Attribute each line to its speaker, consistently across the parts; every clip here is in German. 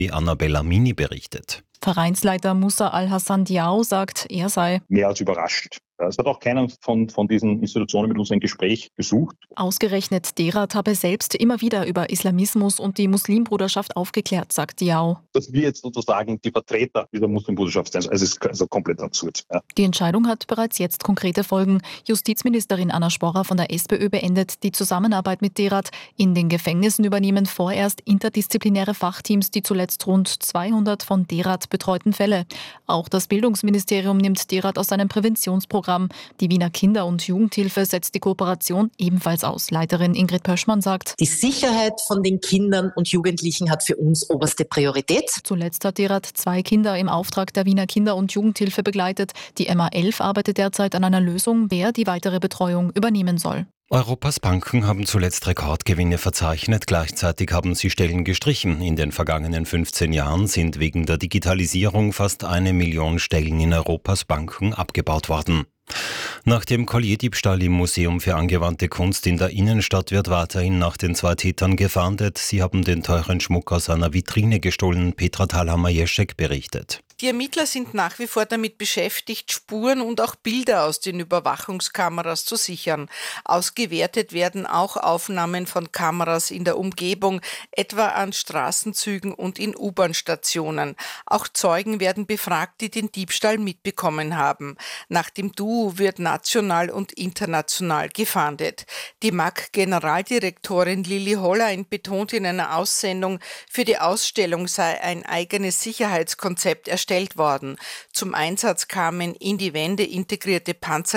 Speaker 1: wie Annabella Mini berichtet.
Speaker 2: Vereinsleiter Musa Al-Hassan Diao sagt, er sei
Speaker 3: mehr als überrascht. Es hat auch keiner von diesen Institutionen mit uns ein Gespräch gesucht.
Speaker 2: Ausgerechnet Derat habe selbst immer wieder über Islamismus und die Muslimbruderschaft aufgeklärt, sagt Diao.
Speaker 3: Dass wir jetzt sozusagen die Vertreter dieser Muslimbruderschaft sind, es ist also komplett absurd. Ja.
Speaker 2: Die Entscheidung hat bereits jetzt konkrete Folgen. Justizministerin Anna Sporrer von der SPÖ beendet die Zusammenarbeit mit Derat. In den Gefängnissen übernehmen vorerst interdisziplinäre Fachteams die zuletzt rund 200 von Derat betreuten Fälle. Auch das Bildungsministerium nimmt Derat aus seinem Präventionsprogramm. Die Wiener Kinder- und Jugendhilfe setzt die Kooperation ebenfalls aus. Leiterin Ingrid Pöschmann sagt,
Speaker 4: die Sicherheit von den Kindern und Jugendlichen hat für uns oberste Priorität.
Speaker 2: Zuletzt hat Derat 2 Kinder im Auftrag der Wiener Kinder- und Jugendhilfe begleitet. Die MA11 arbeitet derzeit an einer Lösung, wer die weitere Betreuung übernehmen soll.
Speaker 1: Europas Banken haben zuletzt Rekordgewinne verzeichnet, gleichzeitig haben sie Stellen gestrichen. In den vergangenen 15 Jahren sind wegen der Digitalisierung fast 1 Million Stellen in Europas Banken abgebaut worden. Nach dem Collierdiebstahl im Museum für angewandte Kunst in der Innenstadt wird weiterhin nach den 2 Tätern gefahndet. Sie haben den teuren Schmuck aus einer Vitrine gestohlen, Petra Thalhammer-Jeschek berichtet.
Speaker 5: Die Ermittler sind nach wie vor damit beschäftigt, Spuren und auch Bilder aus den Überwachungskameras zu sichern. Ausgewertet werden auch Aufnahmen von Kameras in der Umgebung, etwa an Straßenzügen und in U-Bahn-Stationen. Auch Zeugen werden befragt, die den Diebstahl mitbekommen haben. Nach dem Duo wird national und international gefahndet. Die MAG-Generaldirektorin Lili Hollein betont in einer Aussendung, für die Ausstellung sei ein eigenes Sicherheitskonzept erstellt worden. Zum Einsatz kamen in die Wände integrierte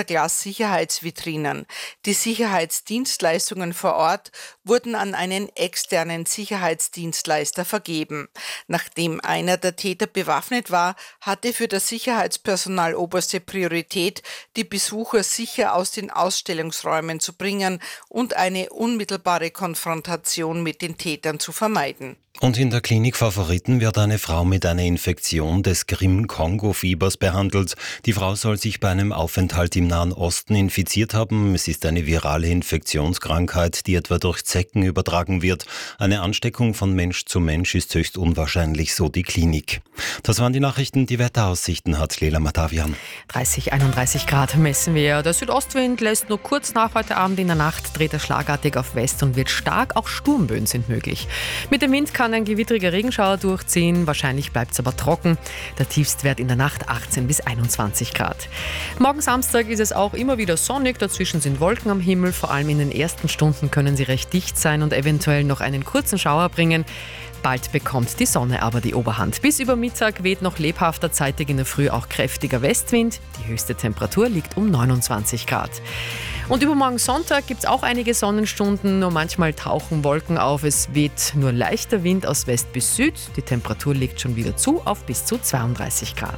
Speaker 5: Panzerglas-Sicherheitsvitrinen. Die Sicherheitsdienstleistungen vor Ort wurden an einen externen Sicherheitsdienstleister vergeben. Nachdem einer der Täter bewaffnet war, hatte für das Sicherheitspersonal oberste Priorität, die Besucher sicher aus den Ausstellungsräumen zu bringen und eine unmittelbare Konfrontation mit den Tätern zu vermeiden.
Speaker 1: Und in der Klinik Favoriten wird eine Frau mit einer Infektion des Krim-Kongo-Fiebers behandelt. Die Frau soll sich bei einem Aufenthalt im Nahen Osten infiziert haben. Es ist eine virale Infektionskrankheit, die etwa durch Zecken übertragen wird. Eine Ansteckung von Mensch zu Mensch ist höchst unwahrscheinlich, so die Klinik. Das waren die Nachrichten. Die Wetteraussichten hat Lela Matavian.
Speaker 6: 30, 31 Grad messen wir. Der Südostwind lässt nur kurz nach heute Abend. In der Nacht dreht er schlagartig auf West und wird stark. Auch Sturmböen sind möglich. Mit dem Wind kann ein gewittriger Regenschauer durchziehen. Wahrscheinlich bleibt es aber trocken. Der Tiefstwert in der Nacht 18 bis 21 Grad. Morgen Samstag ist es auch immer wieder sonnig. Dazwischen sind Wolken am Himmel. Vor allem in den ersten Stunden können sie recht dicht sein und eventuell noch einen kurzen Schauer bringen. Bald bekommt die Sonne aber die Oberhand. Bis über Mittag weht noch lebhafter, zeitig in der Früh auch kräftiger Westwind. Die höchste Temperatur liegt um 29 Grad. Und übermorgen Sonntag gibt es auch einige Sonnenstunden, nur manchmal tauchen Wolken auf. Es weht nur leichter Wind aus West bis Süd. Die Temperatur legt schon wieder zu auf bis zu 32 Grad.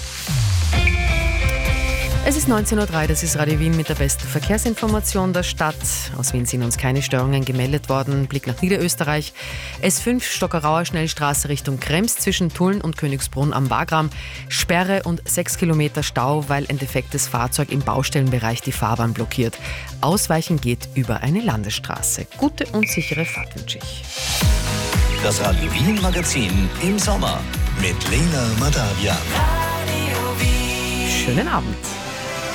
Speaker 6: Es ist 19.03 Uhr, das ist Radio Wien mit der besten Verkehrsinformation der Stadt. Aus Wien sind uns keine Störungen gemeldet worden. Blick nach Niederösterreich. S5 Stockerauer Schnellstraße Richtung Krems zwischen Tulln und Königsbrunn am Wagram. Sperre und 6 Kilometer Stau, weil ein defektes Fahrzeug im Baustellenbereich die Fahrbahn blockiert. Ausweichen geht über eine Landesstraße. Gute und sichere Fahrt wünsche ich.
Speaker 7: Das Radio Wien Magazin im Sommer mit Lela Matavian.
Speaker 6: Schönen Abend.